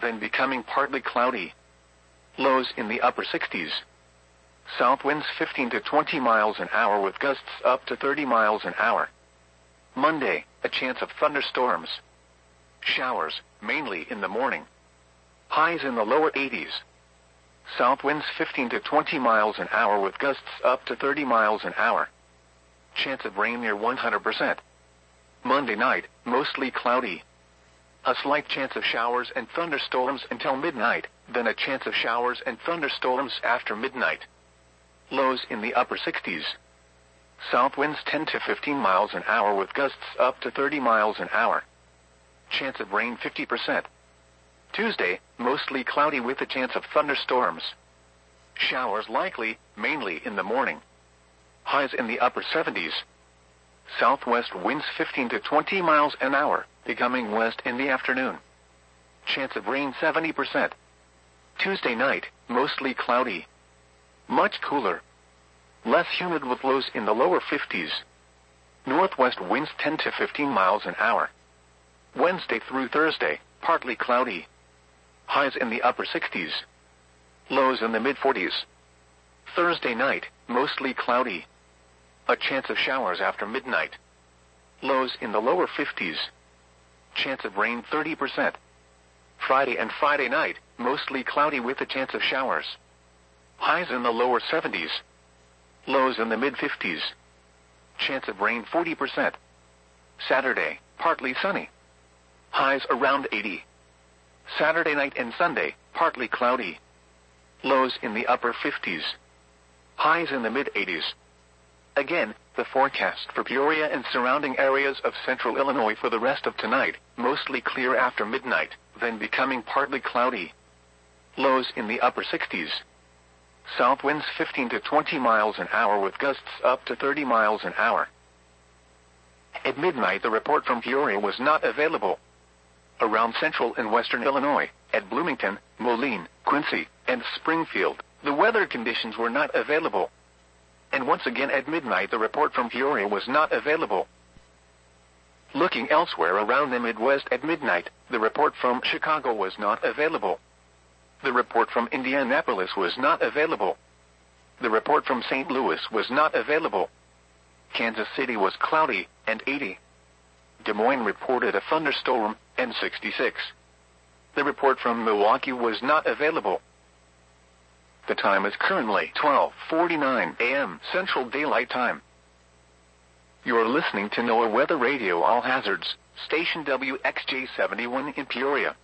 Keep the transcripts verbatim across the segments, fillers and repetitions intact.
then becoming partly cloudy. Lows in the upper sixties. South winds fifteen to twenty miles an hour with gusts up to thirty miles an hour. Monday, a chance of thunderstorms. Showers, mainly in the morning. Highs in the lower eighties. South winds fifteen to twenty miles an hour with gusts up to thirty miles an hour. Chance of rain near one hundred percent. Monday night, mostly cloudy. A slight chance of showers and thunderstorms until midnight, then a chance of showers and thunderstorms after midnight. Lows in the upper sixties. South winds ten to fifteen miles an hour with gusts up to thirty miles an hour. Chance of rain fifty percent. Tuesday, mostly cloudy with a chance of thunderstorms. Showers likely, mainly in the morning. Highs in the upper seventies. Southwest winds fifteen to twenty miles an hour, becoming west in the afternoon. Chance of rain seventy percent. Tuesday night, mostly cloudy. Much cooler. Less humid with lows in the lower fifties. Northwest winds ten to fifteen miles an hour. Wednesday through Thursday, partly cloudy. Highs in the upper sixties. Lows in the mid forties. Thursday night, mostly cloudy. A chance of showers after midnight. Lows in the lower fifties. Chance of rain thirty percent. Friday and Friday night, mostly cloudy with a chance of showers. Highs in the lower seventies. Lows in the mid fifties. Chance of rain forty percent. Saturday, partly sunny. Highs around eighty. Saturday night and Sunday, partly cloudy. Lows in the upper fifties. Highs in the mid eighties. Again, the forecast for Peoria and surrounding areas of central Illinois for the rest of tonight, mostly clear after midnight, then becoming partly cloudy. Lows in the upper sixties. South winds fifteen to twenty miles an hour with gusts up to thirty miles an hour. At midnight, the report from Peoria was not available. Around central and western Illinois, at Bloomington, Moline, Quincy, and Springfield, the weather conditions were not available. And once again at midnight, the report from Peoria was not available. Looking elsewhere around the Midwest at midnight, the report from Chicago was not available. The report from Indianapolis was not available. The report from Saint Louis was not available. Kansas City was cloudy, and eighty. Des Moines reported a thunderstorm, and sixty-six. The report from Milwaukee was not available. The time is currently twelve forty-nine a m Central Daylight Time. You're listening to NOAA Weather Radio All Hazards, station W X J seventy-one in Peoria.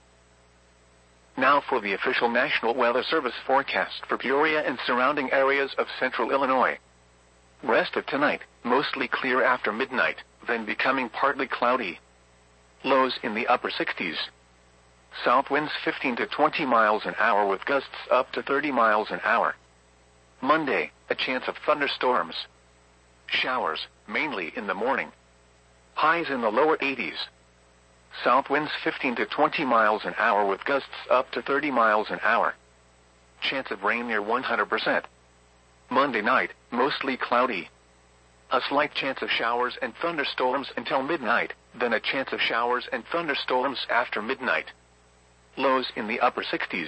Now for the official National Weather Service forecast for Peoria and surrounding areas of central Illinois. Rest of tonight, mostly clear after midnight, then becoming partly cloudy. Lows in the upper sixties. South winds fifteen to twenty miles an hour with gusts up to thirty miles an hour. Monday, a chance of thunderstorms. Showers, mainly in the morning. Highs in the lower eighties. South winds fifteen to twenty miles an hour with gusts up to thirty miles an hour. Chance of rain near one hundred percent. Monday night, mostly cloudy. A slight chance of showers and thunderstorms until midnight, then a chance of showers and thunderstorms after midnight. Lows in the upper sixties.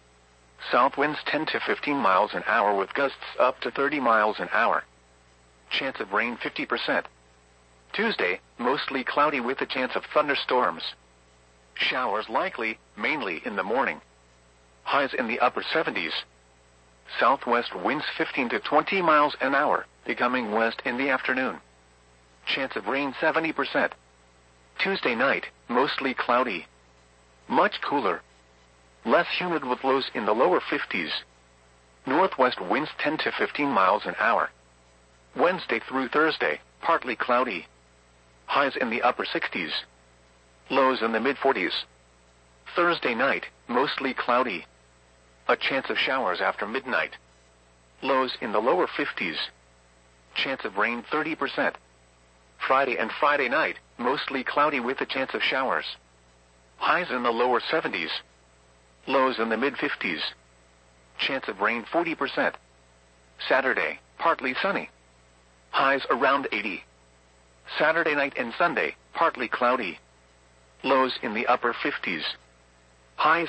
South winds ten to fifteen miles an hour with gusts up to thirty miles an hour. Chance of rain fifty percent. Tuesday, mostly cloudy with a chance of thunderstorms. Showers likely, mainly in the morning. Highs in the upper seventies. Southwest winds fifteen to twenty miles an hour, becoming west in the afternoon. Chance of rain seventy percent. Tuesday night, mostly cloudy. Much cooler. Less humid with lows in the lower fifties. Northwest winds ten to fifteen miles an hour. Wednesday through Thursday, partly cloudy. Highs in the upper sixties. Lows in the mid forties. Thursday night, mostly cloudy. A chance of showers after midnight. Lows in the lower fifties. Chance of rain thirty percent. Friday and Friday night, mostly cloudy with a chance of showers. Highs in the lower seventies. Lows in the mid fifties. Chance of rain forty percent. Saturday, partly sunny. Highs around eighty. Saturday night and Sunday, partly cloudy. Lows in the upper fifties. Highs